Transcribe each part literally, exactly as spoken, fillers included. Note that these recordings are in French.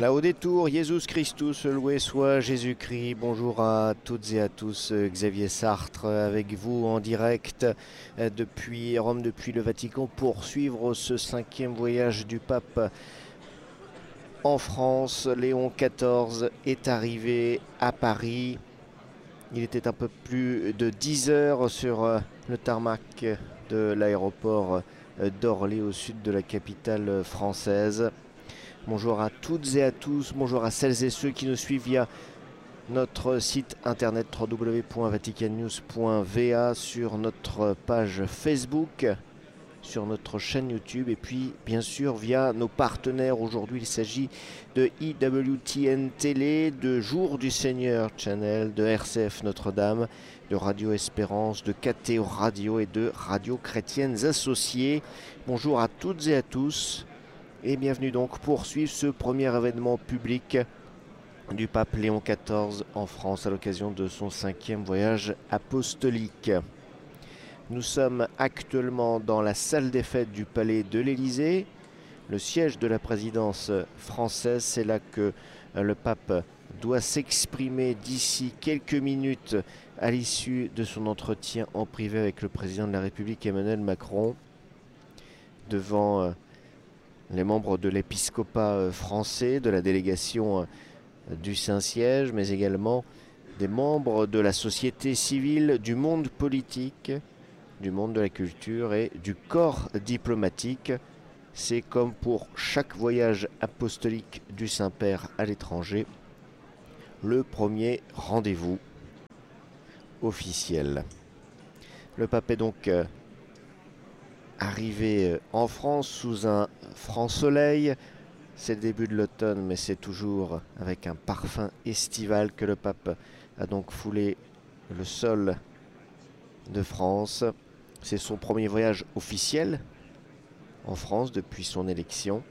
Laudetur détour, Jesus Christus, loué soit Jésus-Christ. Bonjour à toutes et à tous, Xavier Sartre avec vous en direct depuis Rome, depuis le Vatican, pour suivre ce cinquième voyage du pape en France. Léon quatorze est arrivé à Paris. Il était un peu plus de dix heures sur le tarmac de l'aéroport d'Orly au sud de la capitale française. Bonjour à toutes et à tous, bonjour à celles et ceux qui nous suivent via notre site internet w w w point vatican news point v a, sur notre page Facebook, sur notre chaîne YouTube et puis bien sûr via nos partenaires. Aujourd'hui il s'agit de I W T N Télé, de Jour du Seigneur Channel, de R C F Notre-Dame, de Radio Espérance, de K T O Radio et de Radio Chrétiennes Associées. Bonjour à toutes et à tous. Et bienvenue donc pour suivre ce premier événement public du pape Léon quatorze en France à l'occasion de son cinquième voyage apostolique. Nous sommes actuellement dans la salle des fêtes du palais de l'Élysée, le siège de la présidence française. C'est là que le pape doit s'exprimer d'ici quelques minutes à l'issue de son entretien en privé avec le président de la République Emmanuel Macron, devant les membres de l'épiscopat français, de la délégation du Saint-Siège, mais également des membres de la société civile, du monde politique, du monde de la culture et du corps diplomatique. C'est comme pour chaque voyage apostolique du Saint-Père à l'étranger, le premier rendez-vous officiel. Le pape est donc arrivé en France sous un franc soleil. C'est le début de l'automne, mais c'est toujours avec un parfum estival que le pape a donc foulé le sol de France. C'est son premier voyage officiel en France depuis son élection.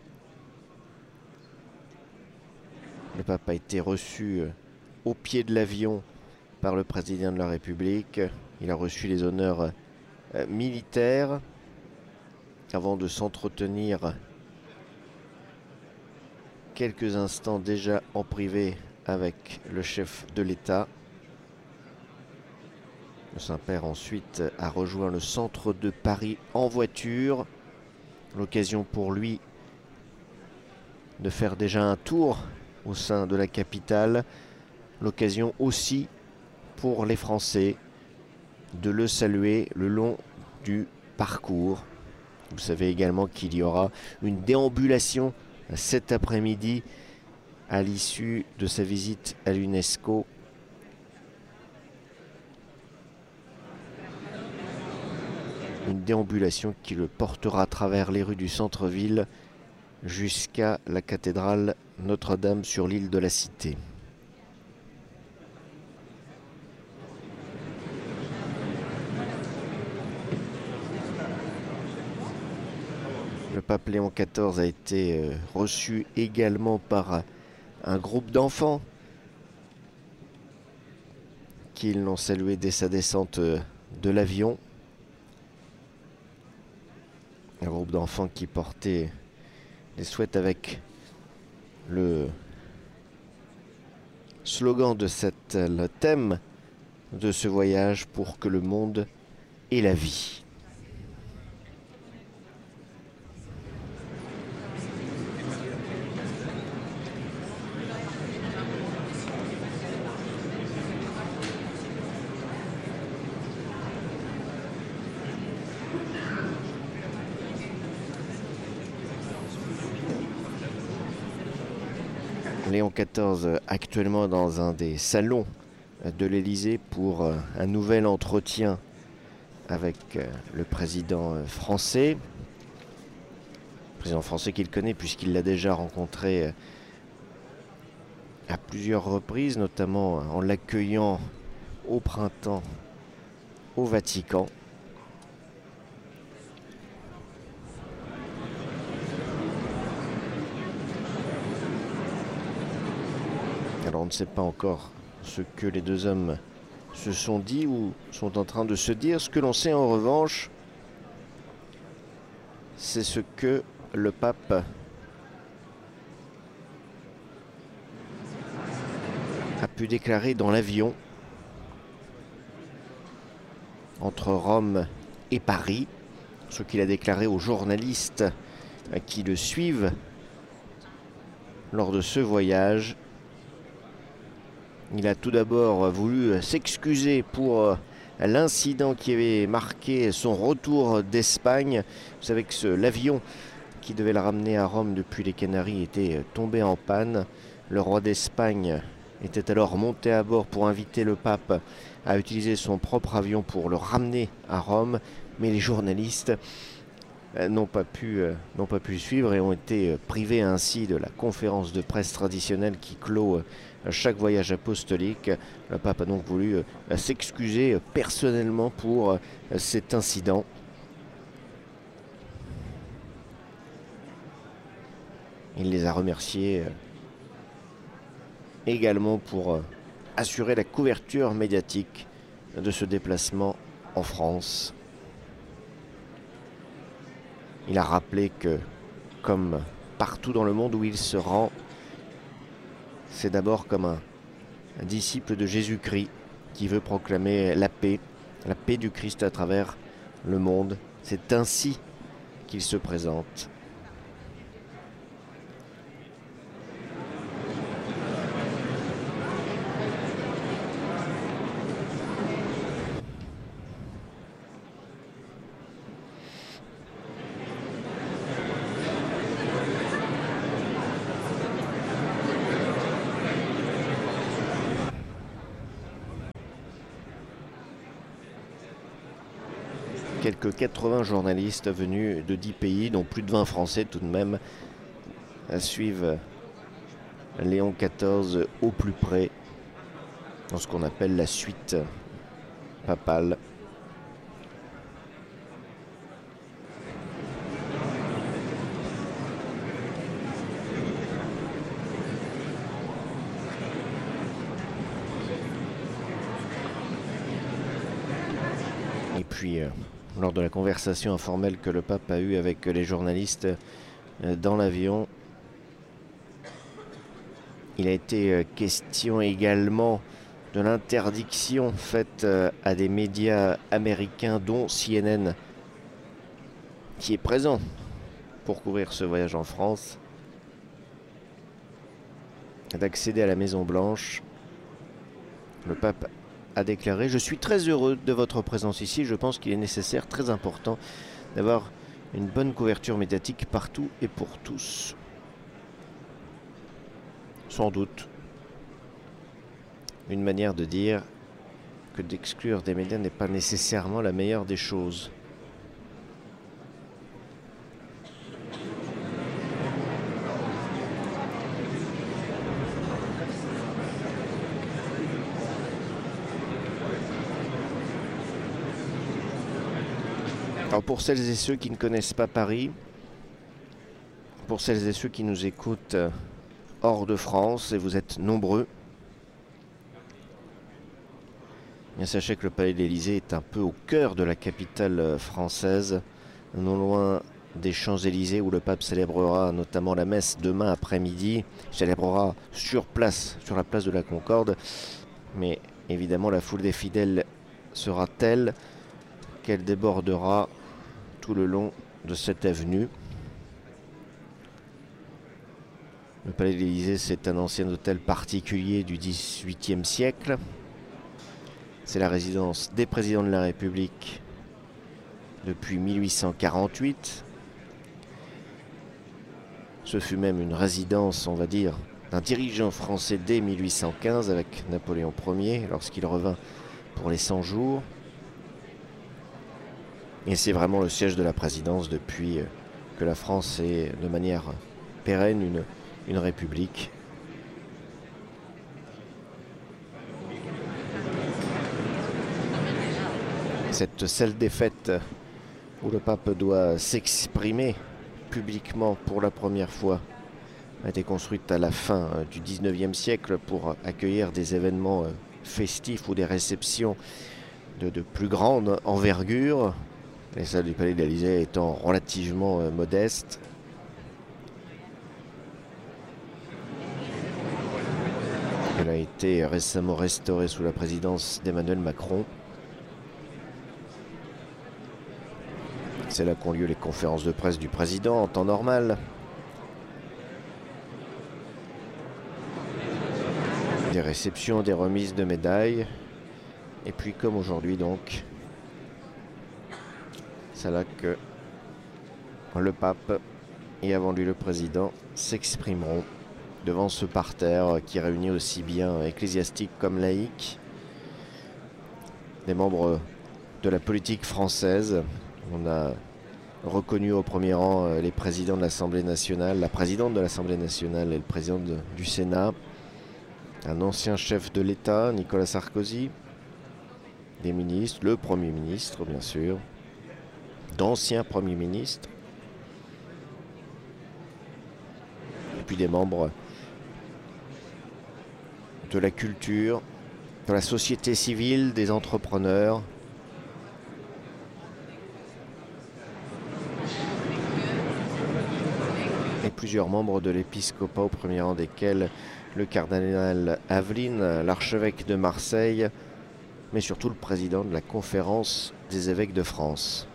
Le pape a été reçu au pied de l'avion par le président de la République. Il a reçu les honneurs militaires avant de s'entretenir quelques instants déjà en privé avec le chef de l'État. Le Saint-Père ensuite a rejoint le centre de Paris en voiture. L'occasion pour lui de faire déjà un tour au sein de la capitale. L'occasion aussi pour les Français de le saluer le long du parcours. Vous savez également qu'il y aura une déambulation cet après-midi à l'issue de sa visite à l'UNESCO. Une déambulation qui le portera à travers les rues du centre-ville jusqu'à la cathédrale Notre-Dame sur l'île de la Cité. Le pape Léon quatorze a été reçu également par un groupe d'enfants qui l'ont salué dès sa descente de l'avion. Un groupe d'enfants qui portait des sweats avec le slogan de cette, le thème de ce voyage: pour que le monde ait la vie. Léon quatorze actuellement dans un des salons de l'Élysée pour un nouvel entretien avec le président français. Le président français qu'il connaît puisqu'il l'a déjà rencontré à plusieurs reprises, notamment en l'accueillant au printemps au Vatican. Alors on ne sait pas encore ce que les deux hommes se sont dit ou sont en train de se dire. Ce que l'on sait en revanche, c'est ce que le pape a pu déclarer dans l'avion entre Rome et Paris, ce qu'il a déclaré aux journalistes qui le suivent lors de ce voyage. Il a tout d'abord voulu s'excuser pour l'incident qui avait marqué son retour d'Espagne. Vous savez que l'avion qui devait le ramener à Rome depuis les Canaries était tombé en panne. Le roi d'Espagne était alors monté à bord pour inviter le pape à utiliser son propre avion pour le ramener à Rome, mais les journalistes n'ont pas pu, n'ont pas pu suivre et ont été privés ainsi de la conférence de presse traditionnelle qui clôt chaque voyage apostolique. Le pape a donc voulu s'excuser personnellement pour cet incident. Il les a remerciés également pour assurer la couverture médiatique de ce déplacement en France. Il a rappelé que, comme partout dans le monde où il se rend, c'est d'abord comme un, un disciple de Jésus-Christ qui veut proclamer la paix, la paix du Christ à travers le monde. C'est ainsi qu'il se présente. Quelques quatre-vingts journalistes venus de dix pays, dont plus de vingt Français tout de même, suivent Léon quatorze au plus près dans ce qu'on appelle la suite papale. Et puis, euh, lors de la conversation informelle que le pape a eue avec les journalistes dans l'avion, il a été question également de l'interdiction faite à des médias américains, dont C N N, qui est présent pour couvrir ce voyage en France, d'accéder à la Maison Blanche. Le pape a déclaré: je suis très heureux de votre présence ici. Je pense qu'il est nécessaire, très important, d'avoir une bonne couverture médiatique partout et pour tous. Sans doute une manière de dire que d'exclure des médias n'est pas nécessairement la meilleure des choses. Alors pour celles et ceux qui ne connaissent pas Paris, pour celles et ceux qui nous écoutent hors de France, et vous êtes nombreux, bien sachez que le Palais de l'Élysée est un peu au cœur de la capitale française, non loin des Champs-Élysées où le pape célébrera notamment la messe demain après-midi. Il célébrera sur place, sur la place de la Concorde, mais évidemment la foule des fidèles sera telle qu'elle débordera tout le long de cette avenue. Le Palais de l'Élysée, c'est un ancien hôtel particulier du dix-huitième siècle. C'est la résidence des présidents de la République depuis mille huit cent quarante-huit. Ce fut même une résidence, on va dire, d'un dirigeant français dès mille huit cent quinze avec Napoléon Ier, lorsqu'il revint pour les cent jours. Et c'est vraiment le siège de la présidence depuis que la France est de manière pérenne une, une république. Cette salle des fêtes où le pape doit s'exprimer publiquement pour la première fois a été construite à la fin du dix-neuvième siècle pour accueillir des événements festifs ou des réceptions de, de plus grande envergure. Les salles du Palais de l'Élysée étant relativement euh, modestes. Elle a été récemment restaurée sous la présidence d'Emmanuel Macron. C'est là qu'ont lieu les conférences de presse du président en temps normal. Des réceptions, des remises de médailles. Et puis comme aujourd'hui donc, c'est là que le pape et avant lui le président s'exprimeront devant ce parterre qui réunit aussi bien ecclésiastiques comme laïcs, des membres de la politique française. On a reconnu au premier rang les présidents de l'Assemblée nationale, la présidente de l'Assemblée nationale et le président de, du Sénat, un ancien chef de l'État, Nicolas Sarkozy, des ministres, le Premier ministre bien sûr, d'anciens Premiers ministres, et puis des membres de la culture, de la société civile, des entrepreneurs. Et plusieurs membres de l'épiscopat, au premier rang desquels le cardinal Aveline, l'archevêque de Marseille, mais surtout le président de la conférence des évêques de France.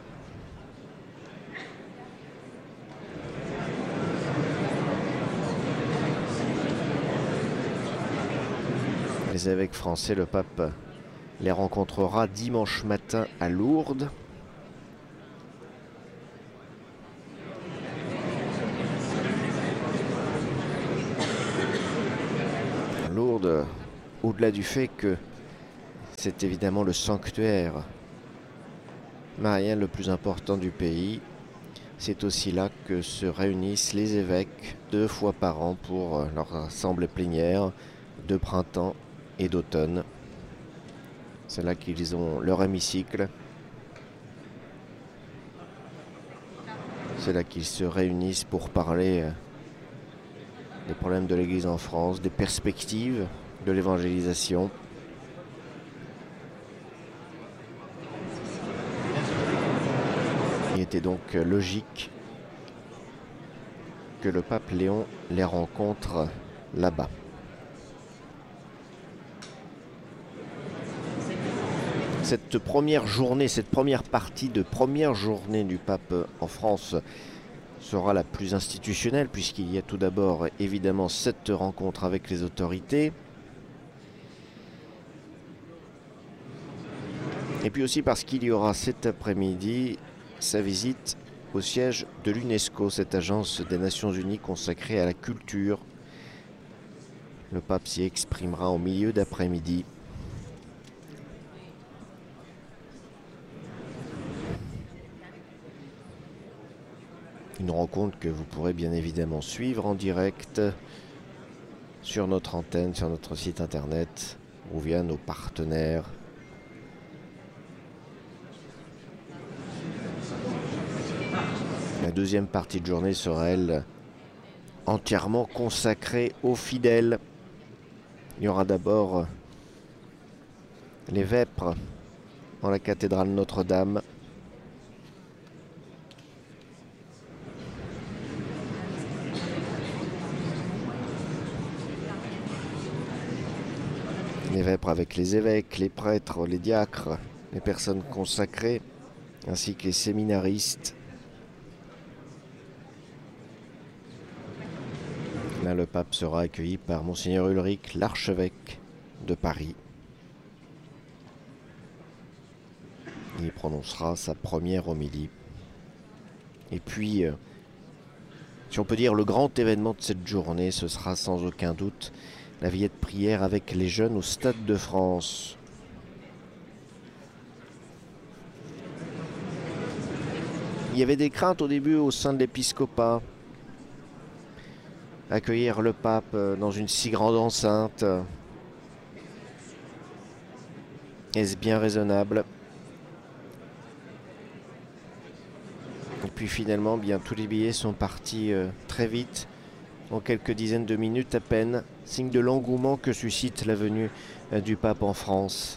Les évêques français, le pape les rencontrera dimanche matin à Lourdes. Lourdes, au-delà du fait que c'est évidemment le sanctuaire marial le plus important du pays, c'est aussi là que se réunissent les évêques deux fois par an pour leur assemblée plénière de printemps et d'automne. C'est là qu'ils ont leur hémicycle. C'est là qu'ils se réunissent pour parler des problèmes de l'Église en France, des perspectives de l'évangélisation. Il était donc logique que le pape Léon les rencontre là-bas. Cette première journée, cette première partie de première journée du pape en France sera la plus institutionnelle, puisqu'il y a tout d'abord évidemment cette rencontre avec les autorités. Et puis aussi parce qu'il y aura cet après-midi sa visite au siège de l'UNESCO, cette agence des Nations Unies consacrée à la culture. Le pape s'y exprimera au milieu d'après-midi. Une rencontre que vous pourrez bien évidemment suivre en direct sur notre antenne, sur notre site internet, ou via nos partenaires. La deuxième partie de journée sera, elle, entièrement consacrée aux fidèles. Il y aura d'abord les vêpres dans la cathédrale Notre-Dame. Les vêpres avec les évêques, les prêtres, les diacres, les personnes consacrées, ainsi que les séminaristes. Là, le pape sera accueilli par Monseigneur Ulrich, l'archevêque de Paris. Il prononcera sa première homélie. Et puis, euh, si on peut dire le grand événement de cette journée, ce sera sans aucun doute la veillée de prière avec les jeunes au Stade de France. Il y avait des craintes au début au sein de l'épiscopat. Accueillir le pape dans une si grande enceinte, est-ce bien raisonnable? Et puis finalement, bien tous les billets sont partis euh, très vite, en quelques dizaines de minutes à peine, signe de l'engouement que suscite la venue euh, du pape en France.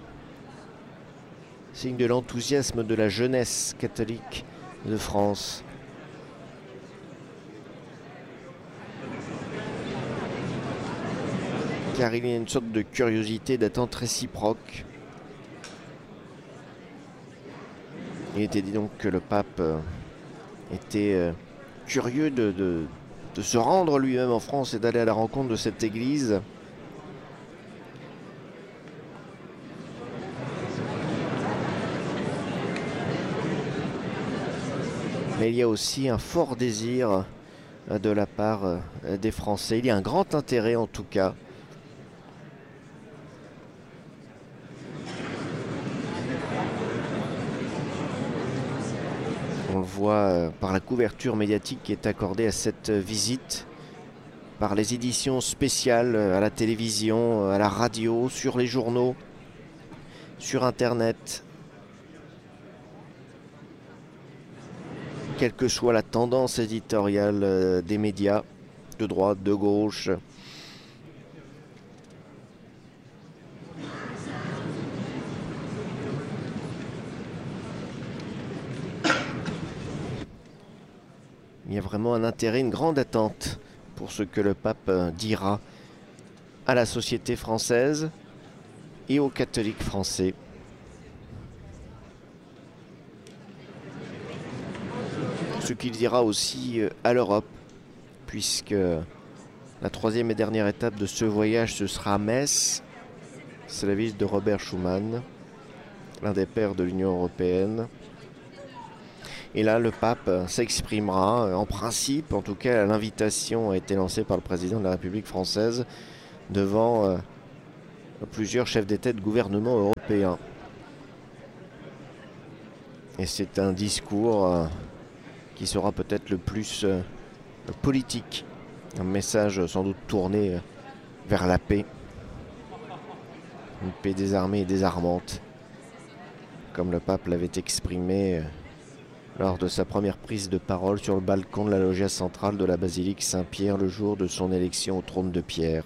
Signe de l'enthousiasme de la jeunesse catholique de France. Qui car il y a une sorte de curiosité, d'attente réciproque. Il était dit donc que le pape euh, était euh, curieux de, de, de se rendre lui-même en France et d'aller à la rencontre de cette église. Mais il y a aussi un fort désir euh, de la part euh, des Français. Il y a un grand intérêt en tout cas. On le voit euh, par la couverture médiatique qui est accordée à cette euh, visite, par les éditions spéciales euh, à la télévision, euh, à la radio, sur les journaux, sur Internet. Quelle que soit la tendance éditoriale euh, des médias, de droite, de gauche. Il y a vraiment un intérêt, une grande attente pour ce que le pape dira à la société française et aux catholiques français. Ce qu'il dira aussi à l'Europe, puisque la troisième et dernière étape de ce voyage, ce sera Metz. C'est la visite de Robert Schuman, l'un des pères de l'Union européenne. Et là, le pape s'exprimera, en principe, en tout cas, l'invitation a été lancée par le président de la République française devant euh, plusieurs chefs d'État et de gouvernement européens. Et c'est un discours euh, qui sera peut-être le plus euh, politique, un message sans doute tourné euh, vers la paix, une paix désarmée et désarmante, comme le pape l'avait exprimé euh, lors de sa première prise de parole sur le balcon de la loggia centrale de la basilique Saint-Pierre le jour de son élection au trône de pierre.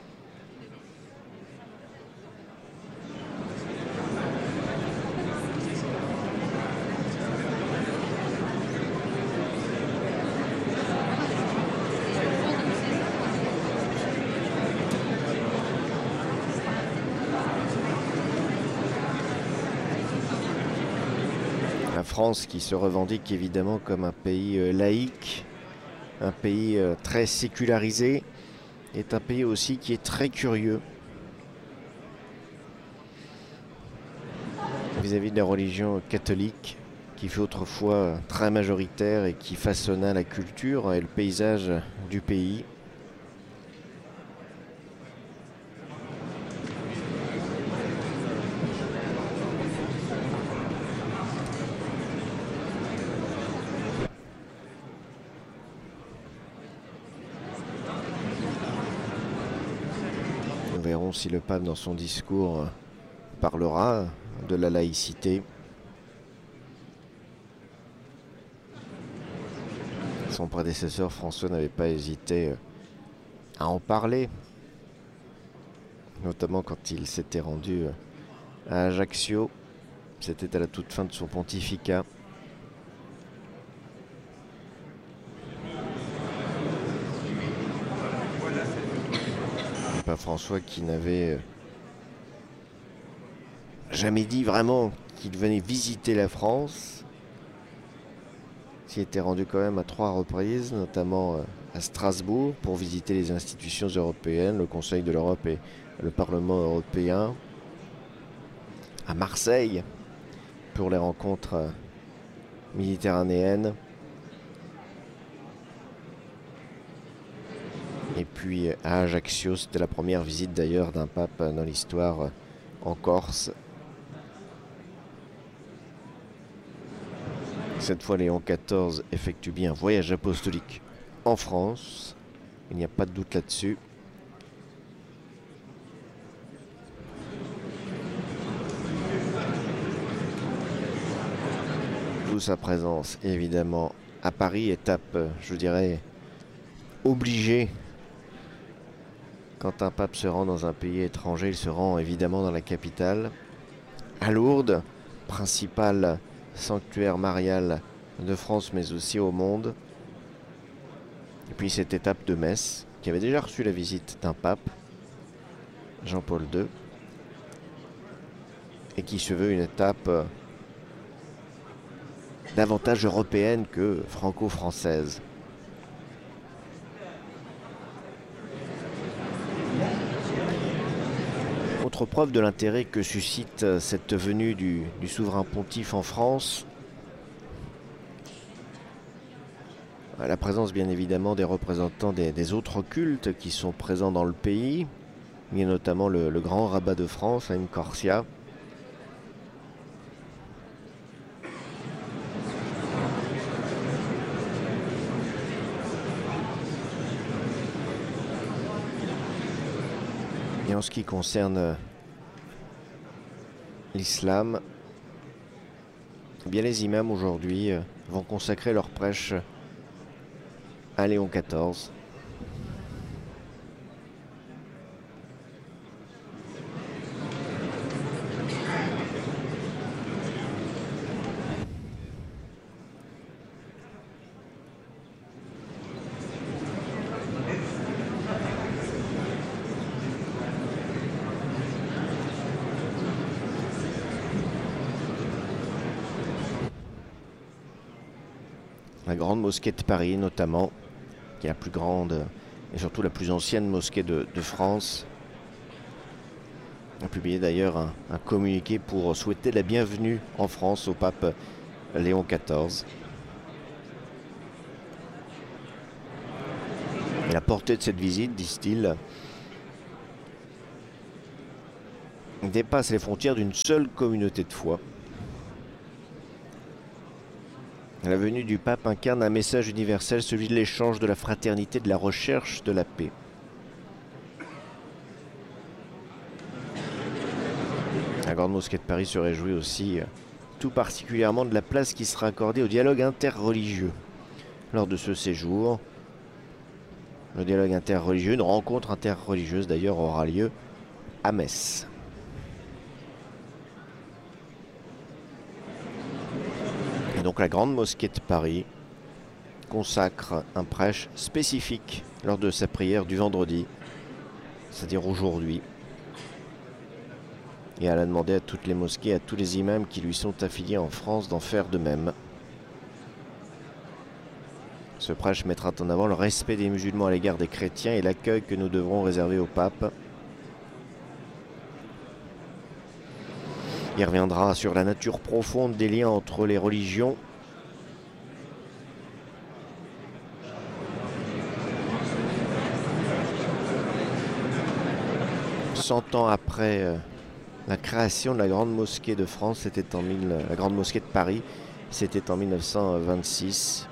La France qui se revendique évidemment comme un pays euh, laïque, un pays euh, très sécularisé, est un pays aussi qui est très curieux vis-à-vis de la religion catholique, qui fut autrefois très majoritaire et qui façonna la culture et le paysage du pays. Nous verrons si le pape, dans son discours, parlera de la laïcité. Son prédécesseur François n'avait pas hésité à en parler, notamment quand il s'était rendu à Ajaccio. C'était à la toute fin de son pontificat. Le pape François qui n'avait jamais dit vraiment qu'il venait visiter la France, s'y était rendu quand même à trois reprises, notamment à Strasbourg pour visiter les institutions européennes, le Conseil de l'Europe et le Parlement européen, à Marseille pour les rencontres méditerranéennes, et puis à Ajaccio, c'était la première visite d'ailleurs d'un pape dans l'histoire en Corse. Cette fois, Léon quatorze effectue bien un voyage apostolique en France. Il n'y a pas de doute là-dessus. D'où sa présence, évidemment, à Paris, étape, je dirais, obligée. Quand un pape se rend dans un pays étranger, il se rend évidemment dans la capitale, à Lourdes, principal sanctuaire marial de France mais aussi au monde. Et puis cette étape de Metz qui avait déjà reçu la visite d'un pape Jean-Paul deux, et qui se veut une étape euh, davantage européenne que franco-française. Autre preuve de l'intérêt que suscite cette venue du, du souverain pontife en France, la présence bien évidemment des représentants des, des autres cultes qui sont présents dans le pays. Il y a notamment le, le grand rabbin de France, Haïm Corsia. Et en ce qui concerne l'islam, eh bien les imams aujourd'hui vont consacrer leur prêche à Léon quatorze. La grande mosquée de Paris notamment, qui est la plus grande et surtout la plus ancienne mosquée de, de France, a publié d'ailleurs un, un communiqué pour souhaiter la bienvenue en France au pape Léon quatorze. Et la portée de cette visite, disent-ils, dépasse les frontières d'une seule communauté de foi. La venue du pape incarne un message universel, celui de l'échange, de la fraternité, de la recherche de la paix. La grande mosquée de Paris se réjouit aussi tout particulièrement de la place qui sera accordée au dialogue interreligieux lors de ce séjour. Le dialogue interreligieux, une rencontre interreligieuse d'ailleurs, aura lieu à Metz. Et donc la grande mosquée de Paris consacre un prêche spécifique lors de sa prière du vendredi, c'est-à-dire aujourd'hui. Et elle a demandé à toutes les mosquées, à tous les imams qui lui sont affiliés en France d'en faire de même. Ce prêche mettra en avant le respect des musulmans à l'égard des chrétiens et l'accueil que nous devrons réserver au pape. Il reviendra sur la nature profonde des liens entre les religions. Cent ans après euh, la création de la grande mosquée de France, c'était en mille, la grande mosquée de Paris, c'était en mille neuf cent vingt-six.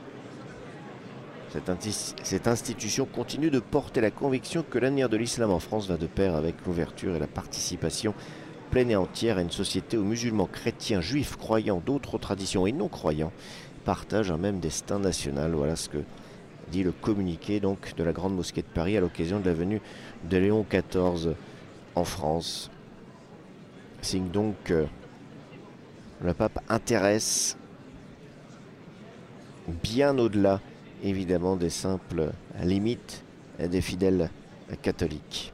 Cette, cette institution continue de porter la conviction que l'avenir de l'islam en France va de pair avec l'ouverture et la participation pleine et entière à une société où musulmans, chrétiens, juifs, croyants, d'autres traditions et non-croyants partagent un même destin national. Voilà ce que dit le communiqué donc de la grande mosquée de Paris à l'occasion de la venue de Léon quatorze en France. Signe donc que le pape intéresse bien au-delà évidemment des simples limites des fidèles catholiques.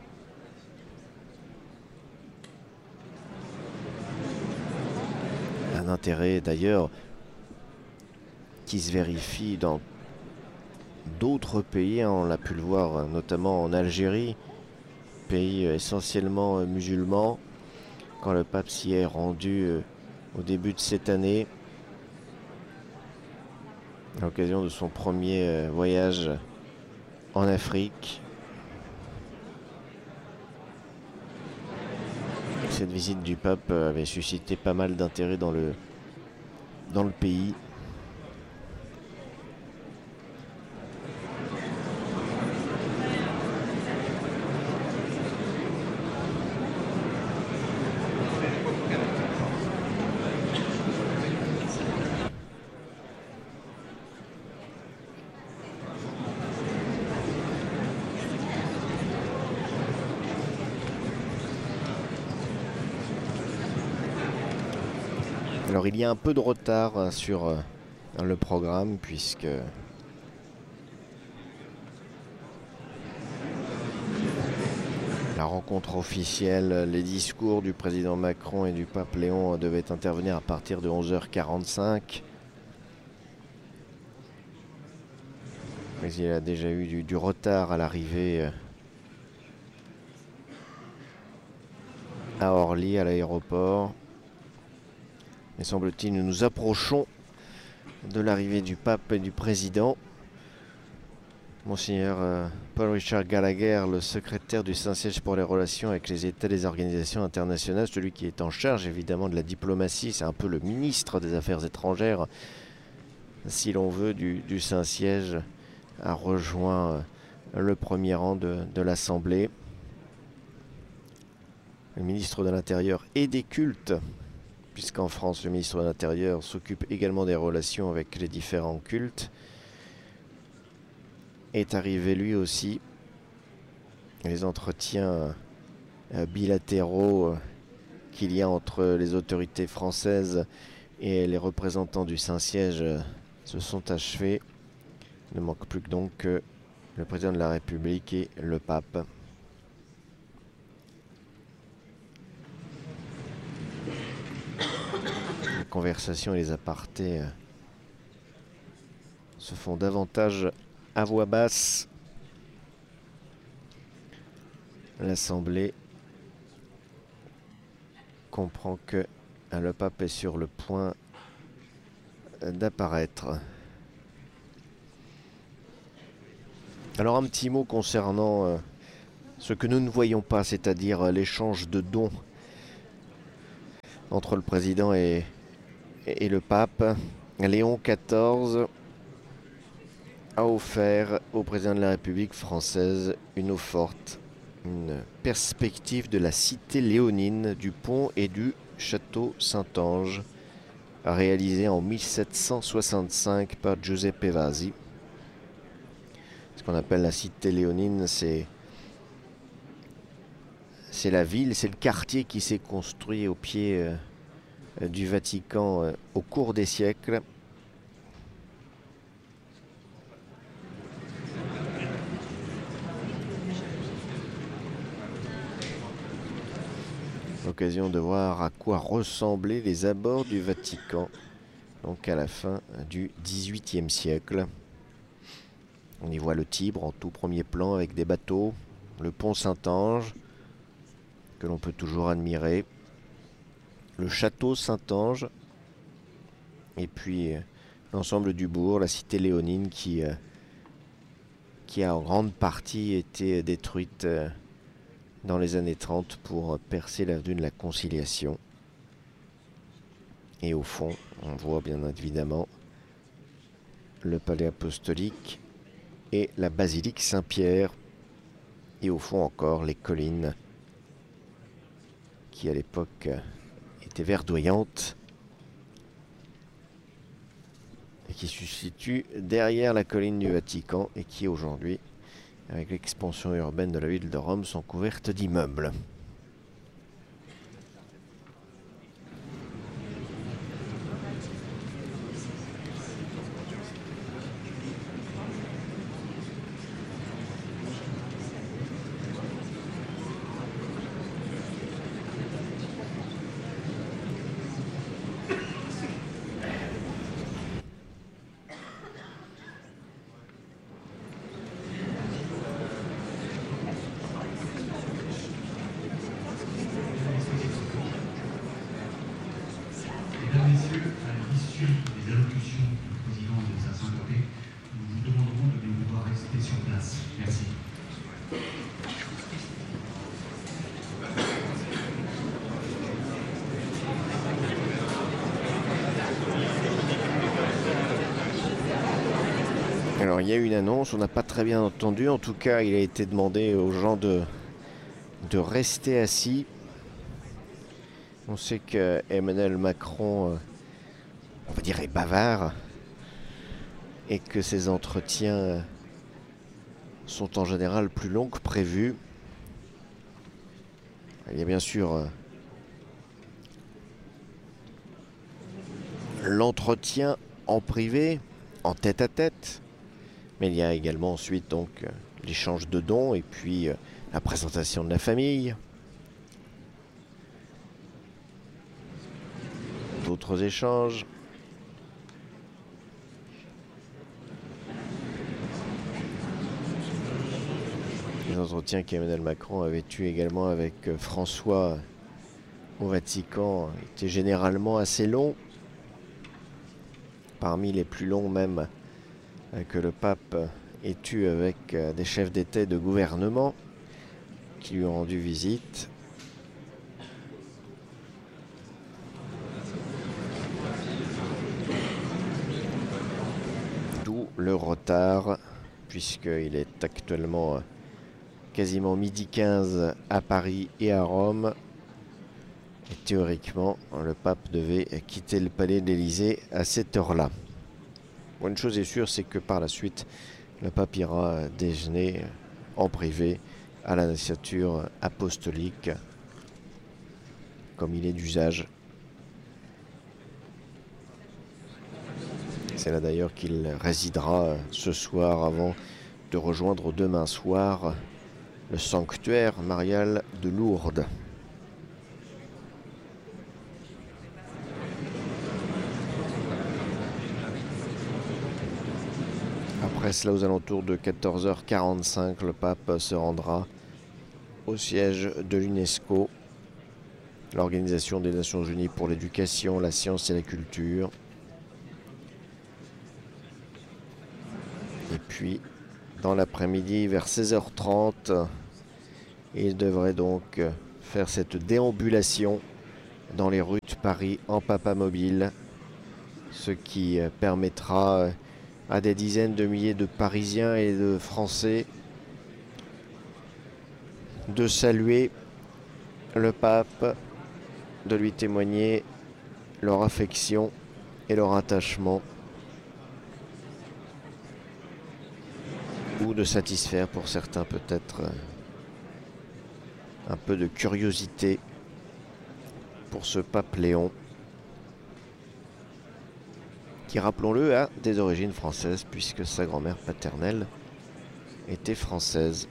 Un intérêt d'ailleurs qui se vérifie dans d'autres pays, on l'a pu le voir notamment en Algérie, pays essentiellement musulman, quand le pape s'y est rendu au début de cette année, à l'occasion de son premier voyage en Afrique. Cette visite du pape avait suscité pas mal d'intérêt dans le, dans le pays. Alors il y a un peu de retard sur le programme puisque la rencontre officielle, les discours du président Macron et du pape Léon devaient intervenir à partir de onze heures quarante-cinq. Mais il a déjà eu du, du retard à l'arrivée à Orly, à l'aéroport. Mais semble-t-il, nous nous approchons de l'arrivée du pape et du président. Monseigneur euh, Paul Richard Gallagher, le secrétaire du Saint-Siège pour les relations avec les États et les organisations internationales, celui qui est en charge évidemment de la diplomatie, c'est un peu le ministre des Affaires étrangères, si l'on veut, du, du Saint-Siège, a rejoint euh, le premier rang de, de l'Assemblée. Le ministre de l'Intérieur et des cultes, puisqu'en France, le ministre de l'Intérieur s'occupe également des relations avec les différents cultes, est arrivé lui aussi. Les entretiens bilatéraux qu'il y a entre les autorités françaises et les représentants du Saint-Siège se sont achevés. Il ne manque plus que donc que le président de la République et le pape. Les conversations et les apartés se font davantage à voix basse. L'Assemblée comprend que le pape est sur le point d'apparaître. Alors un petit mot concernant euh, ce que nous ne voyons pas, c'est-à-dire euh, l'échange de dons entre le président et, et le pape. Léon quatorze a offert au président de la République française une eau forte, une perspective de la cité léonine, du pont et du château Saint-Ange, réalisé en mille sept cent soixante-cinq par Giuseppe Vasi. Ce qu'on appelle la cité léonine, c'est c'est la ville, c'est le quartier qui s'est construit au pied euh, du Vatican euh, au cours des siècles. L'occasion de voir à quoi ressemblaient les abords du Vatican, donc à la fin du dix-huitième siècle. On y voit le Tibre en tout premier plan avec des bateaux, le pont Saint-Ange, que l'on peut toujours admirer, le château Saint-Ange, et puis l'ensemble du bourg, la cité léonine qui, euh, qui a en grande partie été détruite euh, dans les années trente pour percer l'avenue de la Conciliation. Et au fond, on voit bien évidemment le palais apostolique et la basilique Saint-Pierre, et au fond encore les collines qui à l'époque étaient verdoyantes et qui se situent derrière la colline du Vatican et qui aujourd'hui, avec l'expansion urbaine de la ville de Rome, sont couvertes d'immeubles. Alors il y a eu une annonce, on n'a pas très bien entendu, en tout cas il a été demandé aux gens de, de rester assis. On sait que Emmanuel Macron, euh, on va dire, est bavard et que ses entretiens sont en général plus longs que prévu. Il y a bien sûr euh, l'entretien en privé, en tête-à-tête. Mais il y a également ensuite donc l'échange de dons et puis euh, la présentation de la famille. D'autres échanges. Les entretiens qu'Emmanuel Macron avait eus également avec François au Vatican étaient généralement assez longs. Parmi les plus longs même que le pape ait eu avec des chefs d'État et de gouvernement qui lui ont rendu visite. D'où le retard, puisqu'il est actuellement quasiment midi quinze à Paris et à Rome. Et théoriquement, le pape devait quitter le palais de l'Élysée à cette heure-là. Bon, une chose est sûre, c'est que par la suite, le pape ira déjeuner en privé à la Nunciature apostolique, comme il est d'usage. C'est là d'ailleurs qu'il résidera ce soir avant de rejoindre demain soir le sanctuaire marial de Lourdes. Après cela, aux alentours de quatorze heures quarante-cinq, le pape se rendra au siège de l'UNESCO, l'Organisation des Nations Unies pour l'éducation, la science et la culture. Et puis, dans l'après-midi, vers seize heures trente, il devrait donc faire cette déambulation dans les rues de Paris en papamobile, ce qui permettra à des dizaines de milliers de Parisiens et de Français de saluer le pape, de lui témoigner leur affection et leur attachement, ou de satisfaire pour certains peut-être un peu de curiosité pour ce pape Léon, qui, rappelons-le, a des origines françaises puisque sa grand-mère paternelle était française.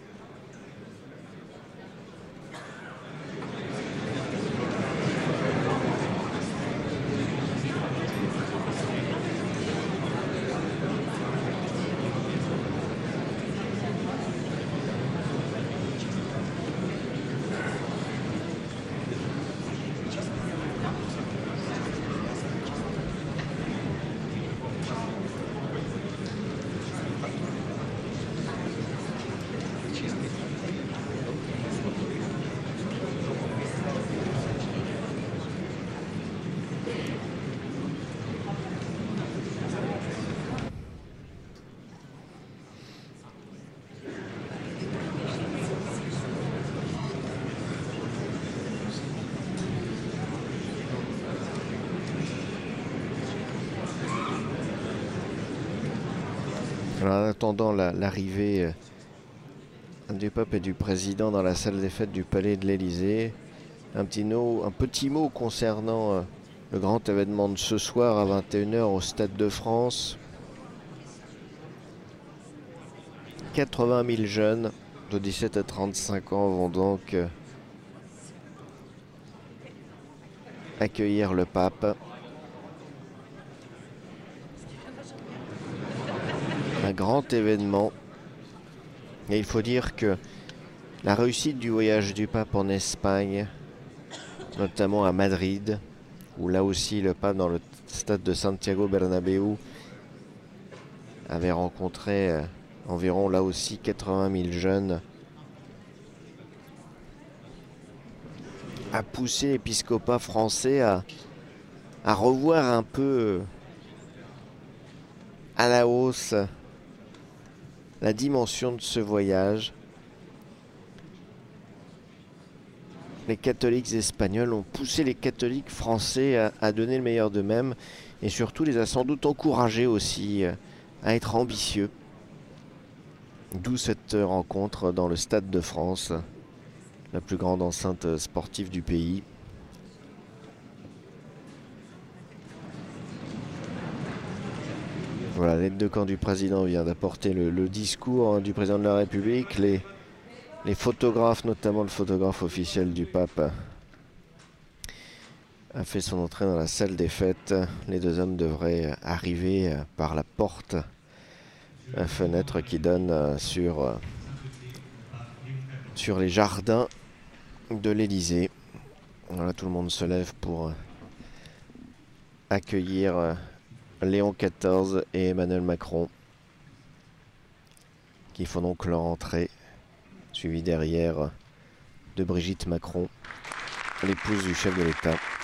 Alors, en attendant la, l'arrivée euh, du pape et du président dans la salle des fêtes du palais de l'Élysée, un petit, no, un petit mot concernant euh, le grand événement de ce soir à vingt et une heures au Stade de France. quatre-vingt mille jeunes de dix-sept à trente-cinq ans vont donc euh, accueillir le pape. Un grand événement. Et il faut dire que la réussite du voyage du pape en Espagne, notamment à Madrid, où là aussi le pape, dans le stade de Santiago Bernabéu, avait rencontré euh, environ là aussi quatre-vingt mille jeunes, a poussé l'épiscopat français à, à revoir un peu à la hausse la dimension de ce voyage. Les catholiques espagnols ont poussé les catholiques français à, à donner le meilleur d'eux-mêmes et surtout les a sans doute encouragés aussi à être ambitieux. D'où cette rencontre dans le Stade de France, la plus grande enceinte sportive du pays. Voilà, l'aide de camp du président vient d'apporter le, le discours hein, du président de la République. Les, les photographes, notamment le photographe officiel du pape, a fait son entrée dans la salle des fêtes. Les deux hommes devraient arriver par la porte, la fenêtre qui donne sur, sur les jardins de l'Élysée. Voilà, tout le monde se lève pour accueillir Léon quatorze et Emmanuel Macron, qui font donc leur entrée, suivi derrière de Brigitte Macron, l'épouse du chef de l'État.